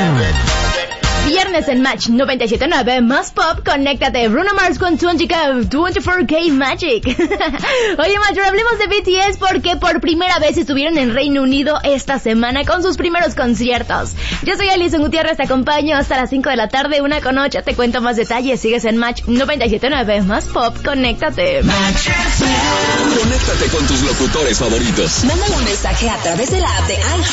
Viernes en Match 97.9, más pop, conéctate. Bruno Mars con 24K Magic. Oye, Match, hablemos de BTS porque por primera vez estuvieron en Reino Unido esta semana con sus primeros conciertos. Yo soy Alison Gutiérrez, te acompaño hasta las 5 de la tarde, 1:08, te cuento más detalles. Sigues en Match 97.9, más pop, conéctate. Conéctate con tus locutores favoritos. Mándale un mensaje a través de la app de iHeart